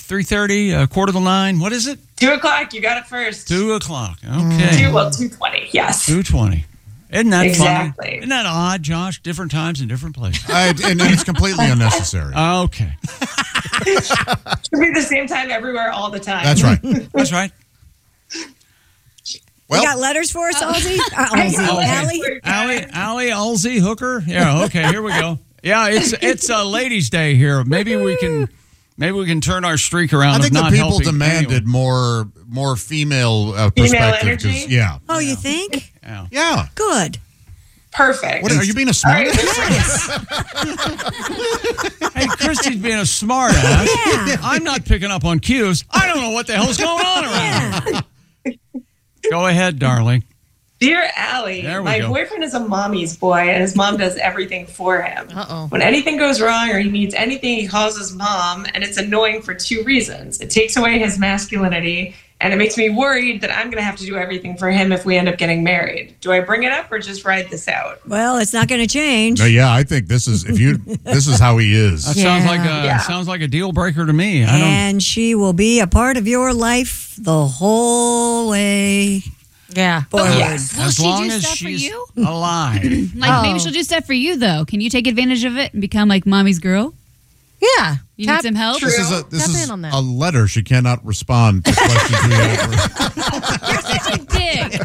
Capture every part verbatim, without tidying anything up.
three thirty, uh, quarter to nine. What is it? Two o'clock. You got it first. Two o'clock. Okay. Two, well, two twenty. Yes. Two twenty. Isn't that exactly. funny? Isn't that odd, Josh? Different times in different places. I, and it's completely unnecessary. Okay. Should be the same time everywhere all the time. That's right. That's right. Well, you got letters for us, Ozzy? Uh, Ozzy. Allie? Allie, Allie, Ozzy, Hooker. Yeah, okay, here we go. Yeah, it's it's a ladies' day here. Maybe we can maybe we can turn our streak around. I think of not the people helping demanded anyone. more more female uh, Female perspective. energy? 'Cause- Yeah. Oh, you think? Yeah. Yeah. Good. Perfect. What, are you being a smart All right. ass? Hey, Christy's being a smart ass. Yeah. I'm not picking up on cues. I don't know what the hell's going on around here. Yeah. Go ahead, darling. Dear Allie, There we my go. boyfriend is a mommy's boy, and his mom does everything for him. Uh-oh. When anything goes wrong or he needs anything, he calls his mom, and it's annoying for two reasons. It takes away his masculinity, and it makes me worried that I'm going to have to do everything for him if we end up getting married. Do I bring it up or just ride this out? Well, it's not going to change. No, yeah, I think this is if you this is how he is. That Yeah. sounds like a Yeah. sounds like a deal breaker to me. I don't. And she will be a part of your life the whole way Yeah. forward. Yes. Will As she long do as stuff for she's you? alive. Like maybe Oh. she'll do stuff for you though. Can you take advantage of it and become like mommy's girl? Yeah. You Tap- need some help? True. This is a this Tap is in on that. a letter. She cannot respond to questions we have. Dick.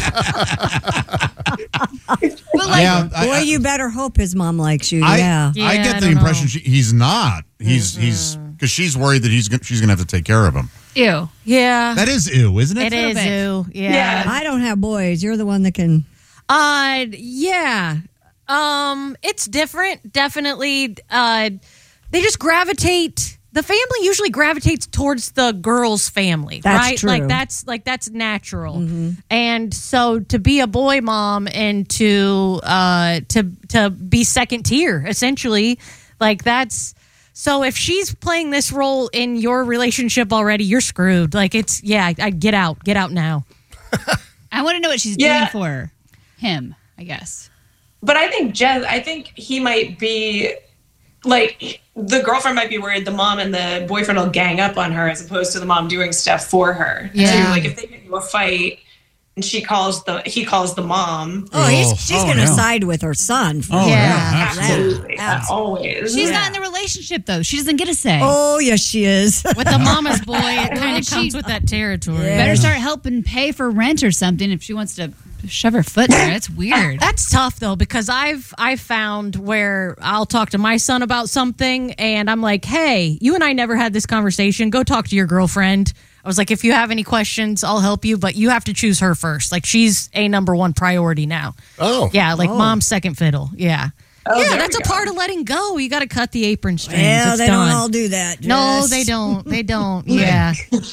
But like, Yeah, I- Boy, I- you better hope his mom likes you. I, yeah. Yeah, I I get the don't impression know. she, he's not. He's he's because she's worried that he's gon- she's gonna have to take care of him. ew. Yeah. That is ew, isn't it? It is. bit. Ew. Yeah. Yeah. I don't have boys. You're the one that can. Uh, yeah. Um, it's different. Definitely. Uh, they just gravitate. The family usually gravitates towards the girl's family, That's right? true. Like that's like that's natural. And so to be a boy mom and to uh to to be second tier, essentially, like that's. So if she's playing this role in your relationship already, you're screwed. Like it's yeah, I, I get out, get out now. I want to know what she's Yeah. doing for him, I guess. But I think Jez, I think he might be like the girlfriend might be worried the mom and the boyfriend will gang up on her as opposed to the mom doing stuff for her. Yeah. Too. Like if they get into a fight and she calls the he calls the mom. Oh, he's, Oh, she's oh, going to yeah. side with her son. For Oh, Yeah. yeah, absolutely. Absolutely. Yeah. Always. She's Yeah. not in the relationship though. She doesn't get a say. Oh, yes, she is. With the mama's boy, it kind Well, of comes she- with that territory. Yeah. Better start helping pay for rent or something if she wants to shove her foot in there. It's weird. That's tough though, because I've I've found where I'll talk to my son about something and I'm like, hey, you and I never had this conversation. Go talk to your girlfriend. I was like, if you have any questions, I'll help you, but you have to choose her first. Like she's a number one priority now. Oh. Yeah, like mom's second fiddle. Yeah. Oh, yeah, there that's we a go. part of letting go. You got to cut the apron strings. Well, It's they done. don't all do that. No, Jess. they don't. They don't. Yeah.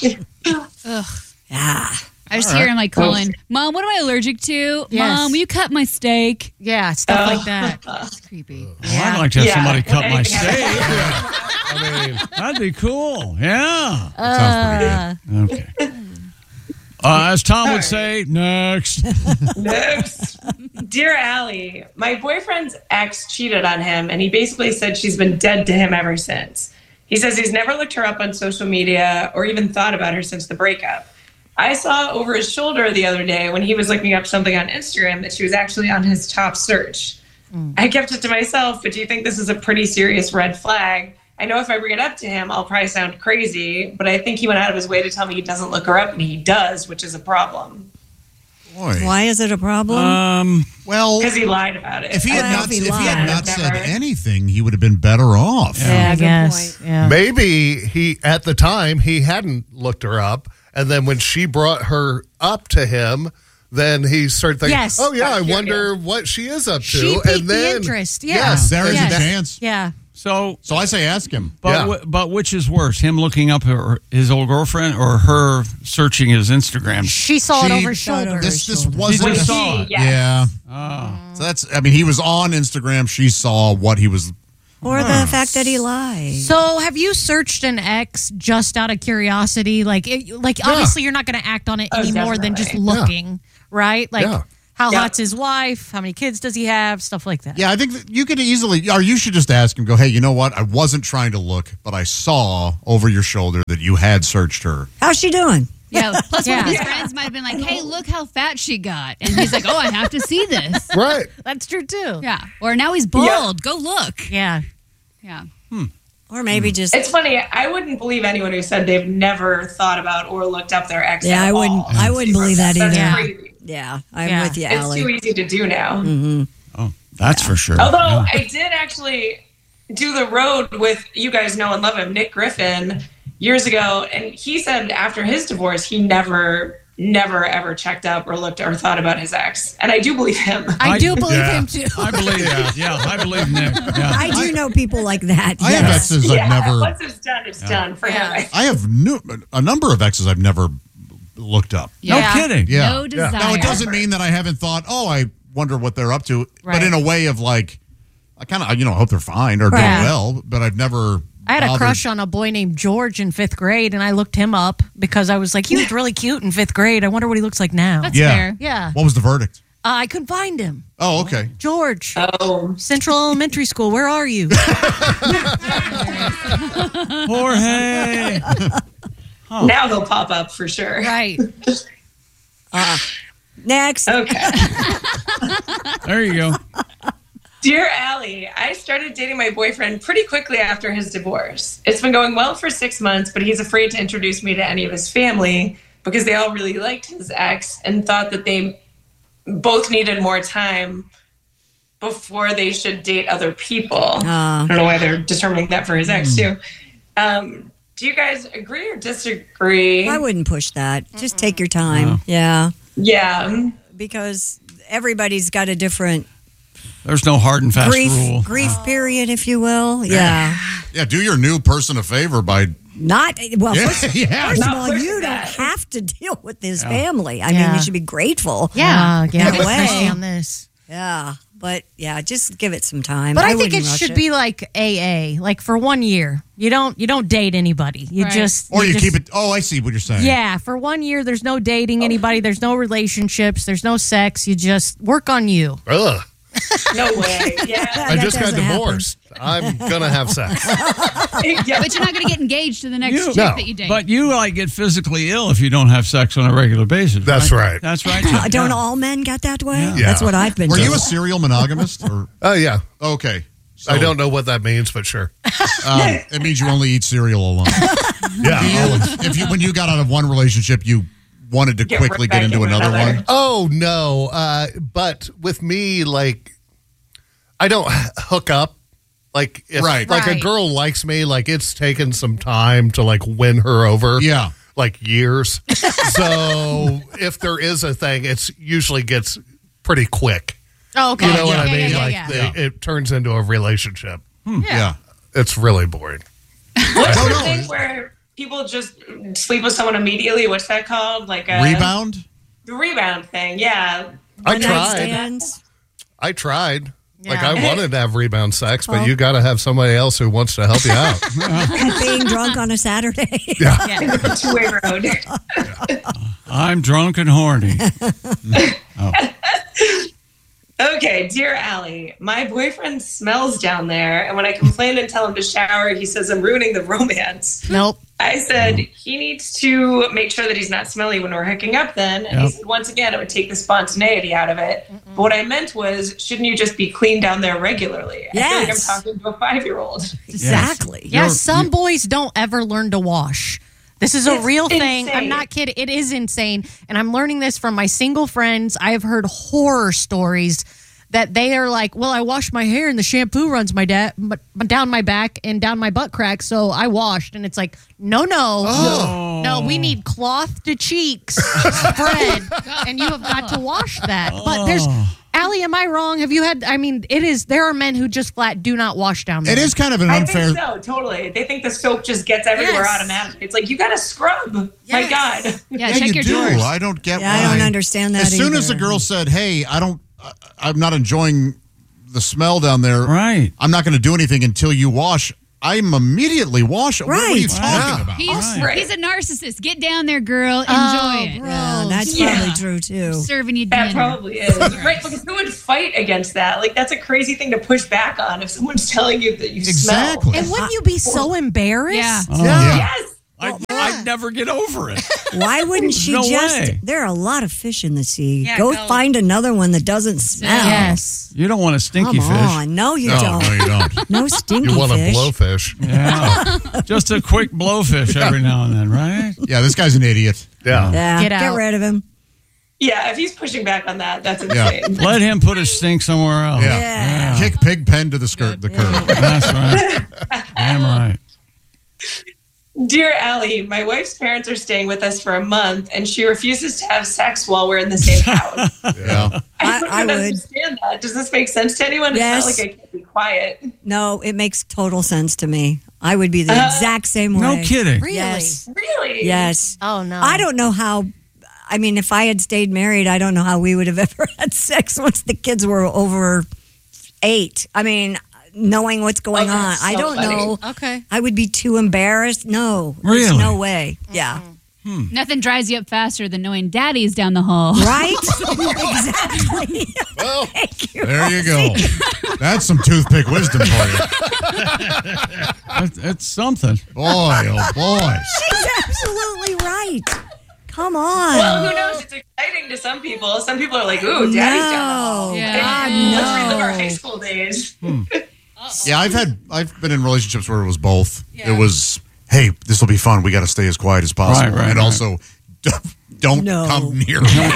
Ah. I just hear him like calling, Mom, what am I allergic to? Yes. Mom, will you cut my steak? Yeah, stuff like that. It's creepy. Well, I'd like to have Yeah. somebody cut my Anything steak. I mean, That'd be cool. Yeah. Sounds pretty good. Uh, Okay. Uh, as Tom would say, next. Next. Dear Allie, my boyfriend's ex cheated on him, and he basically said she's been dead to him ever since. He says he's never looked her up on social media or even thought about her since the breakup. I saw over his shoulder the other day when he was looking up something on Instagram that she was actually on his top search. I kept it to myself, but do you think this is a pretty serious red flag? I know if I bring it up to him, I'll probably sound crazy, but I think he went out of his way to tell me he doesn't look her up, and he does, which is a problem. Boy. Why is it a problem? Um, Well, Because he lied about it. if he had Well, not if he if he had lied, not said never. anything, he would have been better off. yeah, I good guess. point. Yeah. maybe he, at the time, he hadn't looked her up. And then when she brought her up to him, then he started thinking, Yes. oh, yeah, I Here, wonder what she is up to. She piqued and then, the interest. Yeah. Yes, There is Yes. a chance. Yeah. so, So I say ask him. but Yeah. w- but which is worse, him looking up her, his old girlfriend or her searching his Instagram? She saw it She- over his shoulder. This this She wasn't. just saw it. Yes. Yeah. Oh. So that's. I mean, he was on Instagram. She saw what he was. or the fact that he lied. So, have you searched an ex just out of curiosity? Like, it, like obviously, you're not going to act on it Oh, any more than just definitely. looking, right? Like, Yeah. How Yeah. hot's his wife? How many kids does he have? Stuff like that. Yeah, I think that you could easily, or you should just ask him, go, hey, you know what? I wasn't trying to look, but I saw over your shoulder that you had searched her. How's she doing? Yeah. Plus, one of Yeah. his friends might have been like, "Hey, look how fat she got," and he's like, "Oh, I have to see this." Right. That's true too. Yeah. Or now he's bald. Go look. Yeah. Yeah. Or maybe just. It's funny. I wouldn't believe anyone who said they've never thought about or looked up their ex. Yeah, at I wouldn't. all. I wouldn't believe that That's either. Yeah. crazy. Yeah, I'm Yeah. with you, It's Allie. too easy to do now. Oh, that's for sure. Although Yeah. I did actually do the road with, you guys know and love him, Nick Griffin, years ago, and he said after his divorce he never, never ever checked up or looked or thought about his ex, and I do believe him. I, I- do believe Yeah. him too. I believe yeah. yeah, I believe Nick. Yeah. I do know people like that. I have yes. exes yeah, I've never. once it's done, it's done for Yeah. him. I have new, a number of exes I've never looked up. No Yeah. kidding. Yeah. No desire. Now it doesn't mean that I haven't thought, oh, I wonder what they're up to, Right. but in a way of like, I kind of, you know, hope they're fine or doing Right. well, but I've never. I had a bothered- crush on a boy named George in fifth grade, and I looked him up because I was like, he was really cute in fifth grade. I wonder what he looks like now. That's Yeah. fair. yeah. What was the verdict? Uh, I couldn't find him. Oh, okay. George, Oh, Central Elementary School, where are you? Jorge. now he'll pop up for sure. Right. Next. Okay. There you go. Dear Allie, I started dating my boyfriend pretty quickly after his divorce. It's been going well for six months, but he's afraid to introduce me to any of his family because they all really liked his ex and thought that they both needed more time before they should date other people. I don't know why they're determining that for his ex, too. Um, do you guys agree or disagree? I wouldn't push that. Just take your time. Yeah. Yeah. Because everybody's got a different There's no hard and fast grief rule. grief period, if you will. Yeah. Yeah, do your new person a favor by. Not well. Yeah, First, yeah. first of Not all, pushing you don't that. have to deal with his family. I mean, Yeah. you should be grateful. Yeah. Uh, yeah. In a way. Especially on this. Yeah. But yeah, just give it some time. But I, think wouldn't it rush should be like A A, like for one year. You don't you don't date anybody. You Right. just Or you just- keep it. Oh, I see what you're saying. Yeah, for one year, there's no dating anybody. There's no relationships. There's no sex. You just work on you. Ugh. No way. Yeah. I That just got doesn't happen. divorced. I'm gonna have sex. yeah. But you're not going to get engaged to the next You- chick No. that you date. But you like get physically ill if you don't have sex on a regular basis. That's right. That's right. Uh, Jeff. don't Yeah. all men get that way? Yeah. That's what I've been Were told. you a serial monogamist? Or Oh yeah. okay, so, I don't know what that means, but sure. Um, it means you only eat cereal alone. Yeah. Do you, if you when you got out of one relationship, you wanted to Get quickly right get back into into another, another. one. Oh no. Uh, but with me, like, I don't hook up. Like, if Right. like a Right. girl likes me, like it's taken some time to like win her over. Yeah. Like years. So if there is a thing, it's usually gets pretty quick. Oh, okay. You know what yeah, I yeah, mean? yeah, like yeah. the- Yeah. it turns into a relationship. Yeah. It's really boring. What's No, the no. thing where people just sleep with someone immediately? What's that called? Like a Rebound. The rebound thing. Yeah. I One night tried. stands? I tried. Like Yeah. I wanted to have rebound sex, but you got to have somebody else who wants to help you out. Being drunk on a Saturday. The two-way road. I'm drunk and horny. Okay, dear Allie, my boyfriend smells down there, and when I complain and tell him to shower, he says I'm ruining the romance. Nope. I said he needs to make sure that he's not smelly when we're hooking up then. And he Yep. said, once again, it would take the spontaneity out of it. But what I meant was, shouldn't you just be clean down there regularly? I feel like I'm Yes. talking to a five-year-old. Exactly. Yeah, You're- some boys don't ever learn to wash. This is a It's real thing. I'm insane. not kidding. It is insane. And I'm learning this from my single friends. I have heard horror stories that they are like, well, I wash my hair and the shampoo runs my da- but down my back and down my butt crack, so I washed. And it's like, no, no. Oh. No, we need cloth to cheeks spread, and you have got to wash that. But there's, Allie, am I wrong? Have you had, I mean, it is, there are men who just flat do not wash down there. It is kind of an I unfair. think so, totally. They think the soap just gets everywhere Yes. automatically. It's like, you got to scrub. My Yes. God. yeah, Yeah, check you your do. drawers. I don't get Yeah, why. I don't understand that As soon as the either. girl said, "Hey, I don't, I, I'm not enjoying the smell down there. Right. I'm not going to do anything until you wash." I'm immediately washing. What are you Right. talking Wow. about? He's, Right. he's a narcissist. Get down there, girl. Enjoy Oh, it. bro. Yeah, that's Yeah. probably true too. Serving you That dinner. probably is. Right, because who would fight against that? Like, that's a crazy thing to push back on if someone's telling you that you Exactly. smell. And wouldn't you be so embarrassed? Yeah. Oh, Yeah. Yes. I'd, I'd never get over it. Why wouldn't she No just? way. There are a lot of fish in the sea. Yeah, go, go. find another one that doesn't smell. Yes. You don't want a stinky Come fish. on, no, you No, don't. no, you don't. No stinky You want a fish. blowfish. Yeah. Just a quick blowfish every now and then, right? Yeah, this guy's an idiot. Yeah. Yeah, Get get, out. rid of him. Yeah, if he's pushing back on that, that's Yeah. insane. Let him put his stink somewhere else. Yeah. Yeah. Kick pig pen to the skirt, the curb. That's right. Damn right. Dear Allie, my wife's parents are staying with us for a month, and she refuses to have sex while we're in the same house. Yeah. I- don't I would. understand that. Does this make sense to anyone? Yes. It's not like I can't be quiet. No, it makes total sense to me. I would be the Uh, exact same way. No kidding. Really? Yes. Really? Yes. Oh, no. I don't know how. I mean, if I had stayed married, I don't know how we would have ever had sex once the kids were over eight. I mean, knowing what's going Oh, on, that's I so don't funny. know. Okay. I would be too embarrassed. No, there's Really? no way. Yeah, Nothing dries you up faster than knowing daddy's down the hall. right. Exactly. Well, Thank you. There you go. That's some toothpick wisdom for you. It's, it's something. Boy, oh boy. She's absolutely right. Come on. Well, who knows? It's exciting to some people. Some people are like, ooh, daddy's down the hall. No. Yeah. God, Let's relive our no. high school days. Yeah, I've had I've been in relationships where it was both. It was, hey, this will be fun. We got to stay as quiet as possible, Right, right, and right. also don't No. come near me.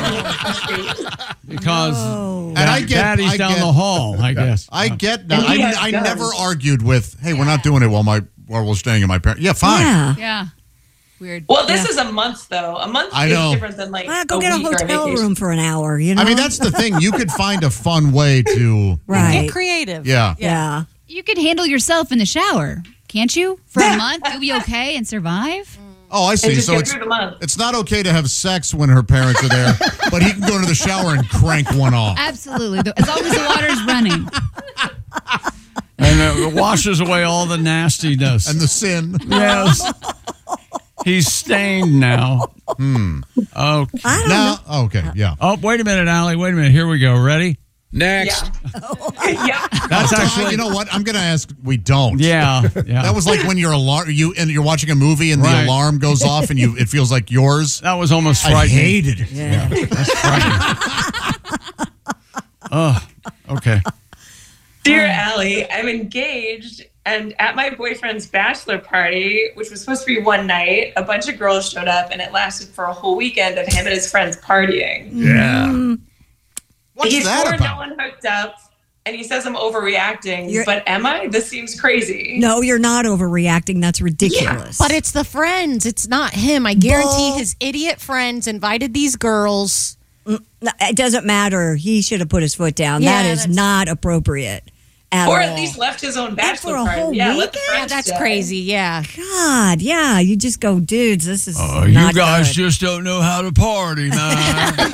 Because Oh. And I get, daddy's I down get, the hall, I guess. I get. And he I, has I guns. never argued with, hey, we're not doing it while my while we're staying at my parents. Yeah, fine. Yeah. Yeah. Weird. Well, this Yeah. is a month, though. A month I is know. different than like Well, go a get a week or hotel vacation. room for an hour. You know. I mean, that's the thing. You could find a fun way to, right. Get creative. yeah. Yeah. You could handle yourself in the shower, can't you? For a month, you'll be okay and survive. Oh, I And see. just So get it's through the month. it's not okay to have sex when her parents are there, but he can go into the shower and crank one off. Absolutely. As long as the water's running. And it washes away all the nastiness. And the sin. yes. He's stained now. Hmm. Okay. I don't know. Now, okay, yeah. Oh, wait a minute, Allie. Wait a minute. Here we go. Ready? Next. Yeah. yeah. That's Uh, actually. you know what? I'm going to ask. We don't. Yeah. Yeah. That was like when your alarm you and you're watching a movie and Right. the alarm goes off and you it feels like yours. That was almost I frightening. hated it. Yeah. That's frightening. Oh, okay. Dear Allie, I'm engaged, and at my boyfriend's bachelor party, which was supposed to be one night, a bunch of girls showed up, and it lasted for a whole weekend of him and his friends partying. yeah. What's He that swore about? no one hooked up, and he says I'm overreacting. You're- but am I? This seems crazy. No, you're not overreacting. That's ridiculous. But it's the friends. It's not him. I guarantee Bull. his idiot friends invited these girls. No, it doesn't matter. He should have put his foot down. Yeah, that is that's- not appropriate at Or all. at least left his own for bachelor a party. whole Yeah, let the weekend? Yeah, friends that's stay. crazy. Yeah. God, yeah. You just go, dudes. This is Oh, not you guys good. just don't know how to party, man. Am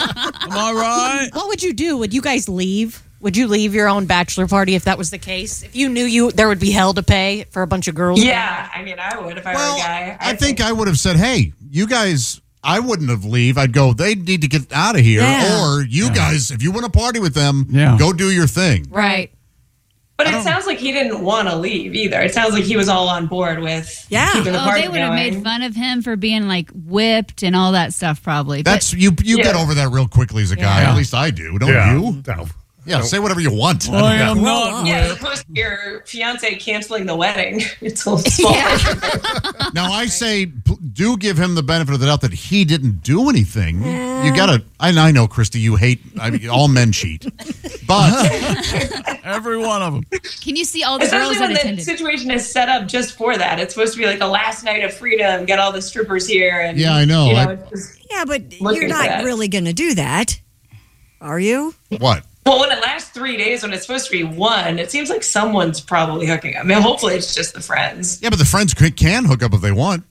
I right? What would you do? Would you guys leave? Would you leave your own bachelor party if that was the case? If you knew you there would be hell to pay for a bunch of girls? Yeah, I mean, I would if I Well, were a guy. I think I would have said, "Hey, you guys." I wouldn't have leave. I'd go. They need to get out of here, Yeah. or you guys, if you want to party with them, Yeah. go do your thing. Right. But it sounds like he didn't want to leave either. It sounds like he was all on board with Yeah. keeping the Oh, party they would have going. made fun of him for being like whipped and all that stuff, probably. But That's you. You get Yeah. over that real quickly as a guy. Yeah. At least I do. Don't Yeah. you? No. Yeah. Say whatever you want. I am not. Yeah, as opposed to your fiance canceling the wedding. It's a little small. Now I say, p- do give him the benefit of the doubt that he didn't do anything. You gotta. I, I know, Christy, you hate. I mean, all men cheat, but Every one of them. can you see all the Especially girls when that the attended? situation is set up just for that. It's supposed to be like a last night of freedom, get all the strippers here. And, Yeah, I know. You I- know it's just, Yeah, but Look you're at not that. really going to do that, are you? what? well, when it lasts three days, when it's supposed to be one, it seems like someone's probably hooking up. I mean, hopefully it's just the friends. Yeah, but the friends c- can hook up if they want.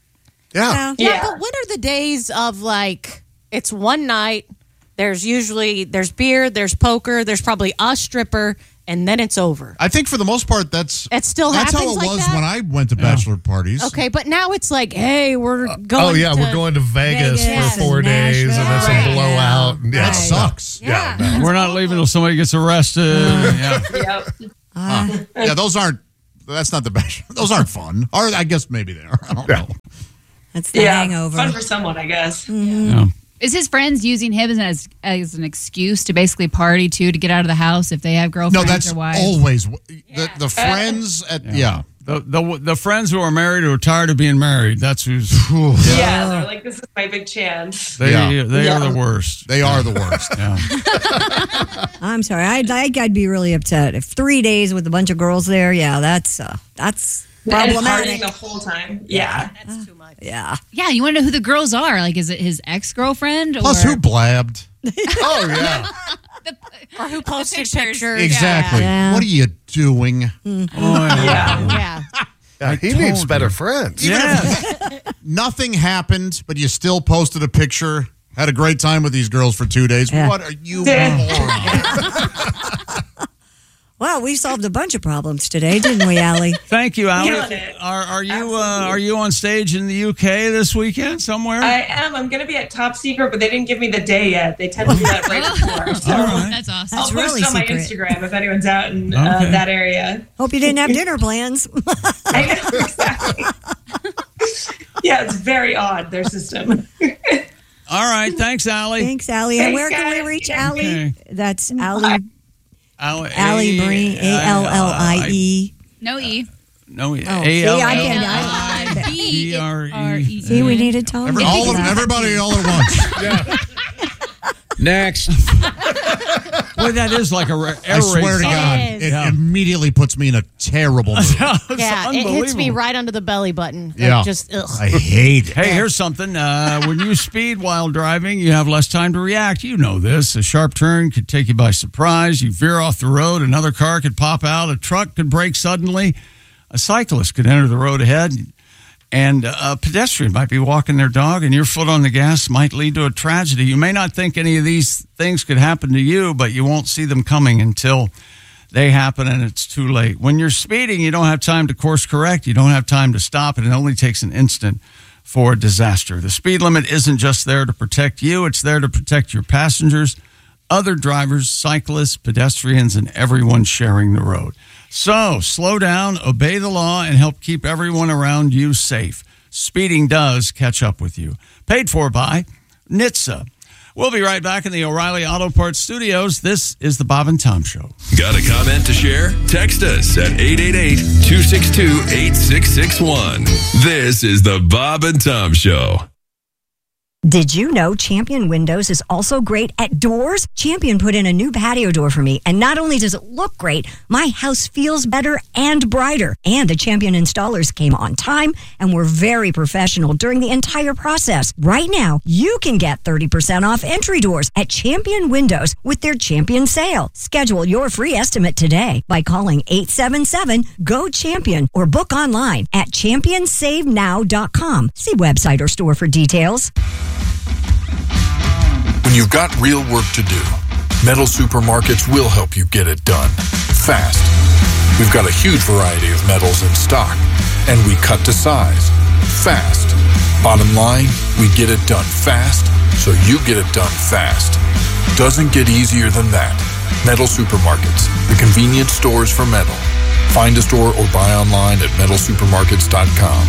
Yeah. Yeah, Yeah. but when are the days of like it's one night? There's usually there's beer, there's poker, there's probably a stripper, and then it's over. I think for the most part, that's It still that's how happens it like was that? when I went to bachelor parties. Okay, but now it's like, hey, we're going. Oh yeah, to we're going to Vegas, Vegas for four and days, and then Nashville. some Right. blowout. Yeah. Yeah, That sucks. Yeah, Yeah. no. We're not leaving until somebody gets arrested. yeah. Yep. Huh. Yeah, those aren't. That's not the bachelor. Those aren't fun. Or I guess maybe they are. I don't know. That's the Yeah. hangover. Fun for someone, I guess. Yeah. Is his friends using him as as an excuse to basically party too to get out of the house if they have No, girlfriends that's or wives? always the the friends at yeah. The, the the friends who are married who are tired of being married. That's who's Yeah, they're like, this is my big chance. they Yeah. they Yeah. are the worst. They are the worst. Yeah. I'm sorry. I'd, I'd I'd be really upset if three days with a bunch of girls there. Yeah, that's uh, that's And partying problematic. the whole time. Yeah. That's too much. Yeah. Yeah, you want to know who the girls are? Like, is it his ex girlfriend? Plus, or who blabbed? Oh yeah. Or who posted pictures. pictures? Exactly. Yeah. What are you doing? Oh, yeah. Yeah. Yeah. Yeah, he told needs you. better friends. Yeah. Nothing happened, but you still posted a picture. Had a great time with these girls for two days. Yeah. What are you? Yeah. moron? Well, we solved a bunch of problems today, didn't we, Allie? Thank you, Killing Allie. it. Are are you uh, Absolutely. are you on stage in the U K this weekend somewhere? I am. I'm going to be at Top Secret, but they didn't give me the day yet. They tend to do that right before. So All right. That's awesome. I'll That's post really it on my secret. Instagram if anyone's out in Okay. uh, that area. Hope you didn't have dinner plans. I know, exactly. Yeah, it's very odd, their system. All right. Thanks, Allie. Thanks, Allie. And Thanks, where can we guys. reach Yeah. Allie? Okay. That's Allie, Allie, Allie Breen, A L L I E. No E. No, Oh, A see, L I L can. Uh, I, E R E. B-R-E. see, we needed Tom. Every, all of, everybody all at once. Next. Boy, that is like a ra- air I swear to raid God, It is. it Yeah. immediately puts me in a terrible mood. song. It's Yeah, it hits me unbelievable. right under the belly button. Like, Yeah. Just, ugh. I hate it. Hey, here's something. Uh, when you speed while driving, you have less time to react. You know this. A sharp turn could take you by surprise. You veer off the road. Another car could pop out. A truck could brake suddenly. A cyclist could enter the road ahead. And a pedestrian might be walking their dog, and your foot on the gas might lead to a tragedy. You may not think any of these things could happen to you, but you won't see them coming until they happen and it's too late. When you're speeding, you don't have time to course correct. You don't have time to stop, and it only takes an instant for a disaster. The speed limit isn't just there to protect you, it's there to protect your passengers, other drivers, cyclists, pedestrians, and everyone sharing the road. So slow down, obey the law, and help keep everyone around you safe. Speeding does catch up with you. Paid for by N H T S A. We'll be right back in the O'Reilly Auto Parts studios. This is the Bob and Tom Show. Got a comment to share? Text us at eight eight eight, two six two, eight six six one. This is the Bob and Tom Show. Did you know Champion Windows is also great at doors? Champion put in a new patio door for me, and not only does it look great, my house feels better and brighter. And the Champion installers came on time and were very professional during the entire process. Right now, you can get thirty percent off entry doors at Champion Windows with their Champion sale. Schedule your free estimate today by calling eight seven seven, G O, CHAMPION or book online at champion save now dot com. See website or store for details. When you've got real work to do, Metal Supermarkets will help you get it done fast. We've got a huge variety of metals in stock, and we cut to size fast. Bottom line, we get it done fast, so you get it done fast. Doesn't get easier than that. Metal Supermarkets, the convenience stores for metal. Find a store or buy online at metal supermarkets dot com.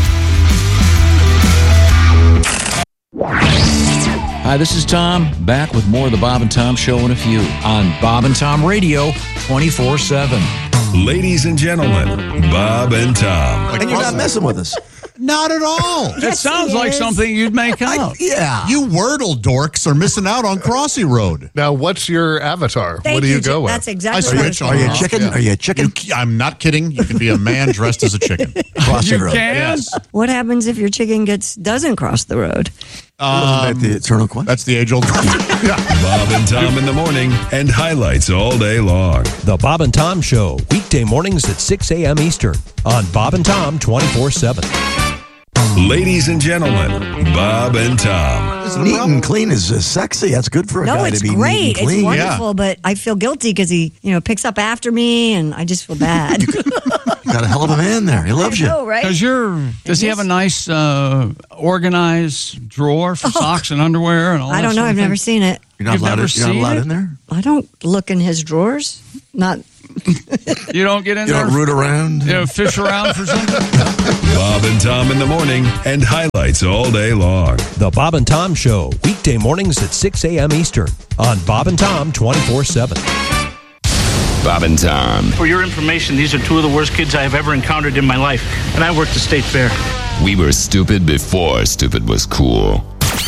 Hi, this is Tom, back with more of the Bob and Tom Show in a few on Bob and Tom Radio twenty-four seven. Ladies and gentlemen, Bob and Tom. And you're not messing with us. Not at all. It sounds like something you'd make up. Yeah. You Wordle dorks are missing out on Crossy Road. Now, what's your avatar? Thank what do you, you, go Jim. with? That's I exactly what I was switch Are you a on. chicken? Yeah. Are you a chicken? You, I'm not kidding. You can be a man dressed as a chicken. Crossing You road. can? Yes. What happens if your chicken gets doesn't cross the road? Isn't that the eternal question? That's the age-old question. Yeah. Bob and Tom in the morning and highlights all day long. The Bob and Tom Show, weekday mornings at six a.m. Eastern on Bob and Tom twenty-four seven. Ladies and gentlemen, Bob and Tom. Neat and clean is uh, sexy. That's good for a No, guy it's to be great. neat and It's clean. wonderful, but I feel guilty because he, you know, picks up after me, and I just feel bad. Got a hell of a man there. He loves I you. know, right? Because you're, does he have a nice uh, organized drawer for socks and underwear and all that I don't know. sort of I've thing? never seen it. You're not You've allowed, never to, you're not seen allowed it? in there? I don't look in his drawers. Not. You don't get in You there? don't root around? You know, fish around for something? Bob and Tom in the morning and highlights all day long. The Bob and Tom Show, weekday mornings at six a.m. Eastern on Bob and Tom twenty-four seven. Bob and Tom. For your information, these are two of the worst kids I have ever encountered in my life, and I worked the state fair. We were stupid before stupid was cool.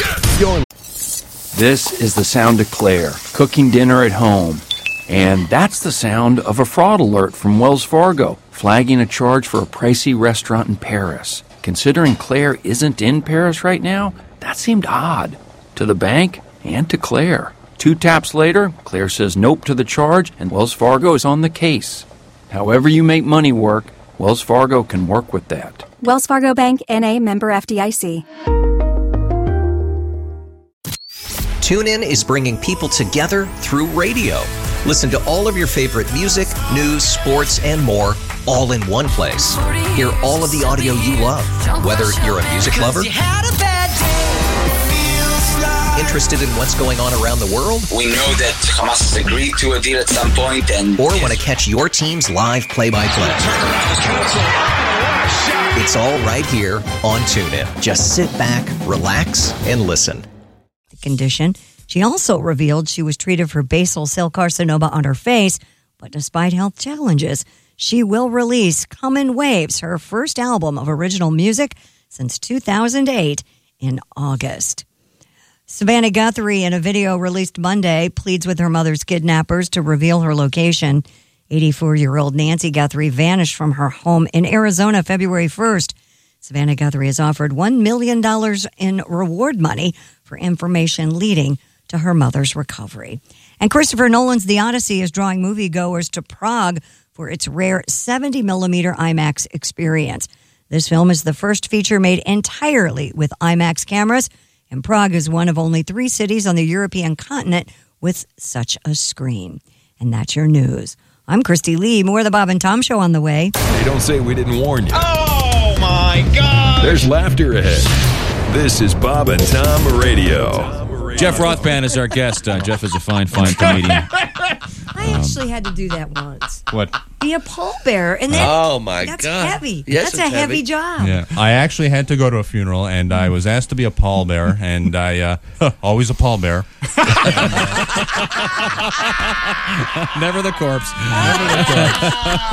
This is the sound of Claire cooking dinner at home. And that's the sound of a fraud alert from Wells Fargo, flagging a charge for a pricey restaurant in Paris. Considering Claire isn't in Paris right now, that seemed odd to the bank and to Claire. Two taps later, Claire says nope to the charge, and Wells Fargo is on the case. However you make money work, Wells Fargo can work with that. Wells Fargo Bank, N A, member F D I C. TuneIn is bringing people together through radio. Listen to all of your favorite music, news, sports, and more, all in one place. Hear all of the audio you love, whether you're a music lover, interested in what's going on around the world, We know that Hamas has agreed to a deal at some point, and or want to catch your team's live play-by-play. It's all right here on TuneIn. Just sit back, relax, and listen. Condition. She also revealed she was treated for basal cell carcinoma on her face, but despite health challenges, she will release Come in Waves, her first album of original music since two thousand eight in August. Savannah Guthrie, in a video released Monday, pleads with her mother's kidnappers to reveal her location. eighty-four-year-old Nancy Guthrie vanished from her home in Arizona February first. Savannah Guthrie has offered one million dollars in reward money for information leading to her mother's recovery. And Christopher Nolan's The Odyssey is drawing moviegoers to Prague for its rare seventy millimeter IMAX experience. This film is the first feature made entirely with IMAX cameras, and Prague is one of only three cities on the European continent with such a screen. And that's your news. I'm Christy Lee. More of the Bob and Tom Show on the way. Hey, don't say we didn't warn you. Oh, my God. There's laughter ahead. This is Bob and Tom Radio. Jeff Rothband is our guest. Uh, Jeff is a fine, fine comedian. I actually had to do that once. What? Be a pallbearer. And that, Oh, my that's God. heavy. Yes, that's a it's heavy, heavy. job. Yeah, I actually had to go to a funeral, and I was asked to be a pallbearer, and I uh, always a pallbearer. Never the corpse. Never the corpse.